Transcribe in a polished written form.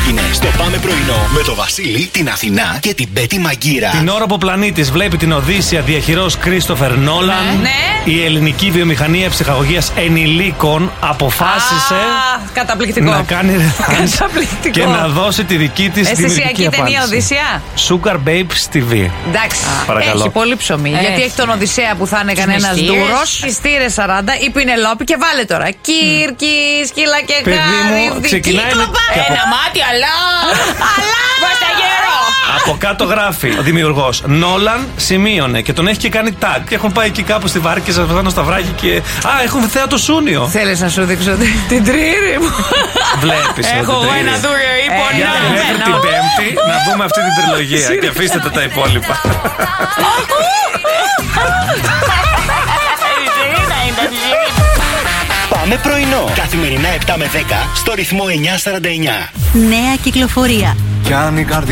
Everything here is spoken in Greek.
έγινε στο Πάμε πρωινό με το Βασίλη, την Αθηνά και την Πέτη Μαγκύρα. Την ώρα που ο πλανήτης βλέπει την Οδύσσεια διαχειρός Κρίστοφερ Νόλαν, η ελληνική βιομηχανία ψυχαγωγίας ενηλίκων αποφάσισε καταπληκτικό. να κάνει και να δώσει τη δική της δημιουργική ταινία Οδύσσεια. Sugar Babes TV. Εντάξει, παρακαλώ. έχει πολύ ψωμί. Γιατί έχει τον Οδυσσέα που θα είναι κανένας ντούρος. Πιστήρες 40, η Πινελόπη και βάλε τώρα. Κύρκη, σκύλα και γάρι. Ξεκινάει ένα μάτι, αλλά. Από κάτω γράφει ο δημιουργός Νόλαν σημείωνε και τον έχει και κάνει tag. Και έχουν πάει εκεί κάπου στη Βάρκηζα, στο Σταυράκι και. Έχουν θέατο Σούνιο. Θέλεις να σου δείξω την τρίρη μου? Βλέπεις. Έχω εγώ ένα δούριο ύπονο. Μέχρι την Πέμπτη να δούμε αυτή την τριλογία και αφήστε τα υπόλοιπα. Πάμε πρωινό. Καθημερινά 7 με 10 στο ρυθμό 949. Νέα κυκλοφορία. Κι αν η καρδιά